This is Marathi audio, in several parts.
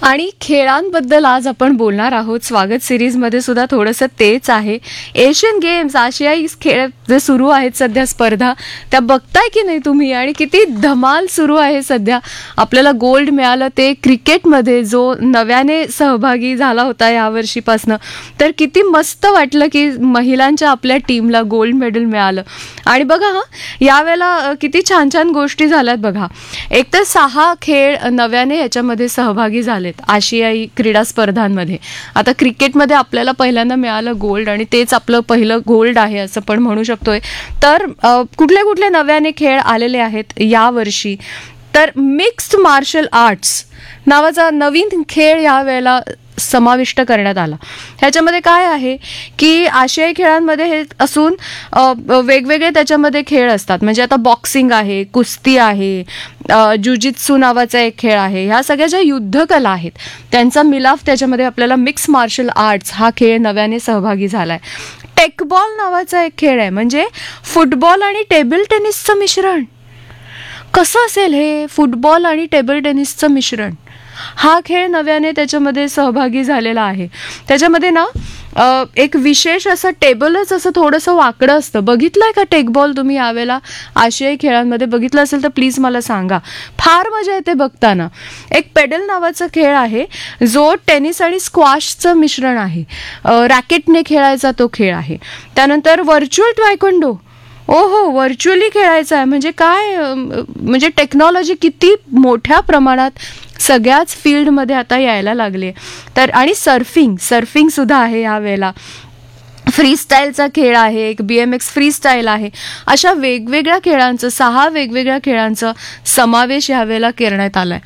आणि खेळांबद्दल आज आपण बोलणार आहोत. स्वागत सिरीजमध्ये सुद्धा थोडंसं तेच आहे. एशियन गेम्स, आशियाई खेळ जे सुरू आहेत सध्या स्पर्धा, त्या बघताय की नाही तुम्ही? आणि किती धमाल सुरू आहे सध्या. आपल्याला गोल्ड मिळालं ते क्रिकेटमध्ये, जो नव्याने सहभागी झाला होता यावर्षीपासनं. तर किती मस्त वाटलं की महिलांच्या आपल्या टीमला गोल्ड मेडल मिळालं. आणि बघा यावेळेला किती छान छान गोष्टी झाल्यात बघा. एक तर 6 खेळ नव्याने याच्यामध्ये सहभागी झालेत आशियाई क्रीडा स्पर्धांमध्ये. आता क्रिकेटमध्ये आपल्याला पहिल्यांदा मिळालं गोल्ड आणि तेच आपलं पहिलं गोल्ड आहे असं पण म्हणू शकतोय. तर कुठले कुठले नव्याने खेळ आलेले आहेत यावर्षी? तर मिक्स्ड मार्शल आर्ट्स नावाचा नवीन खेळ या वेळेला समाविष्ट करण्यात आला. ह्याच्यामध्ये काय आहे की आशियाई खेळांमध्ये हे असून वेगवेगळे त्याच्यामध्ये खेळ असतात. म्हणजे आता बॉक्सिंग आहे, कुस्ती आहे, जुजित्सू नावाचा एक खेळ आहे. ह्या सगळ्या ज्या युद्धकला आहेत त्यांचा मिलाफ त्याच्यामध्ये आपल्याला मिक्स मार्शल आर्ट्स हा खेळ नव्याने सहभागी झालाय. टेकबॉल नावाचा एक खेळ आहे, म्हणजे फुटबॉल आणि टेबल टेनिसचं मिश्रण. कसं असेल हे फुटबॉल आणि टेबल टेनिसचं मिश्रण? हा खेळ नव्याने त्याच्यामध्ये सहभागी झालेला आहे. त्याच्यामध्ये ना एक विशेष असं टेबलच असं थोडंसं वाकडं असतं. बघितलंय का टेकबॉल तुम्ही यावेळेला आशियाई खेळांमध्ये? बघितलं असेल तर प्लीज मला सांगा. फार मजा येते बघताना. एक पेडल नावाचा खेळ आहे जो टेनिस आणि स्क्वॉशचं मिश्रण आहे. रॅकेटने खेळायचा तो खेळ आहे. त्यानंतर व्हर्च्युअल टायकोंडो. ओहो, व्हर्च्युअली खेळायचं आहे. म्हणजे काय, म्हणजे टेक्नॉलॉजी किती मोठ्या प्रमाणात सगळ्याच फील्डमध्ये आता यायला लागले. तर आणि सर्फिंग सुद्धा आहे या वेळेला. फ्रीस्टाईलचा खेळ आहे, एक BMX फ्रीस्टाईल आहे. अशा वेगवेगळ्या खेळांचं 6 वेगवेगळ्या खेळांचा समावेश यावेळेला करण्यात आलाय.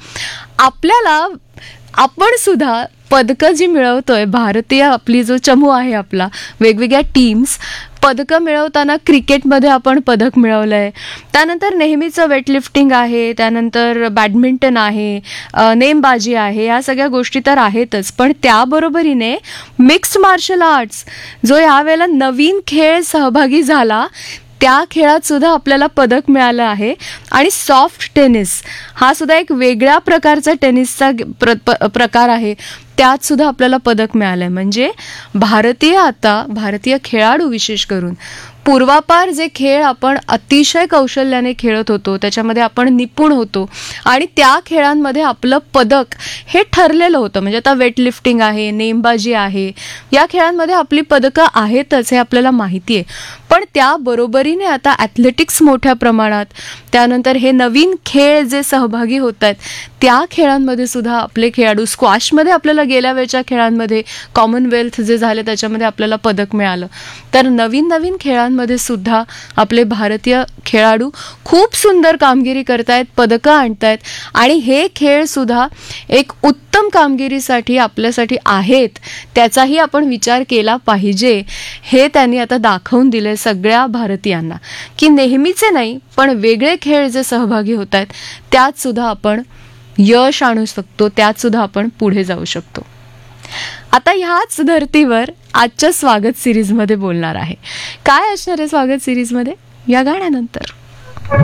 आपण सुद्धा पदकं जी मिळवतोय, भारतीय आपली जो चमू आहे आपला, वेगवेगळ्या टीम्स पदकं मिळवताना क्रिकेटमध्ये आपण पदक मिळवलंय. त्यानंतर नेहमीचं वेटलिफ्टिंग आहे, त्यानंतर बॅडमिंटन आहे, नेमबाजी आहे. या सगळ्या गोष्टी तर आहेतच, पण त्याबरोबरीने मिक्स्ड मार्शल आर्ट्स जो यावेळेला नवीन खेळ सहभागी झाला त्या खेळात सुद्धा आपल्याला पदक मिळालं आहे. आणि सॉफ्ट टेनिस हा सुद्धा एक वेगळ्या प्रकारचा टेनिसचा प्रकार आहे, त्यात सुद्धा आपल्याला पदक मिळालं आहे. म्हणजे भारतीय खेळाडू विशेष करून पूर्वापार जे खेळ आपण अतिशय कौशल्याने खेळत होतो, त्याच्यामध्ये आपण निपुण होतो आणि त्या खेळांमध्ये आपलं पदक हे ठरलेलं होतं. म्हणजे आता वेटलिफ्टिंग आहे, नेमबाजी आहे, या खेळांमध्ये आपली पदकं आहेतच हे आपल्याला माहिती आहे. पण त्याबरोबरीने आता ॲथलेटिक्स मोठ्या प्रमाणात, त्यानंतर हे नवीन खेळ जे सहभागी होत आहेत त्या खेळांमध्ये सुद्धा आपले खेळाडू, स्क्वॉशमध्ये आपल्याला गेल्या वेळच्या खेळांमध्ये कॉमनवेल्थ जे झाले त्याच्यामध्ये आपल्याला पदक मिळालं. तर नवीन खेळांमध्ये सुद्धा आपले भारतीय खेळाडू खूप सुंदर कामगिरी करतायत, पदकं आणतायत. आणि हे खेळ सुद्धा एक उत्तम कामगिरीसाठी आपल्यासाठी आहेत, त्याचाही आपण विचार केला पाहिजे. हे त्यांनी आता दाखवून दिले सगळ्या भारतीयांना की नेहमीचे नाही पण वेगळे खेळ जे सहभागी होत आहेत त्यात सुद्धा आपण यश आणू शकतो, त्यात सुद्धा आपण पुढे जाऊ शकतो. आता ह्याच धर्तीवर आजच्या स्वागत सिरीजमध्ये बोलणार आहे. काय असणार आहे स्वागत सिरीजमध्ये? या गाण्यानंतर.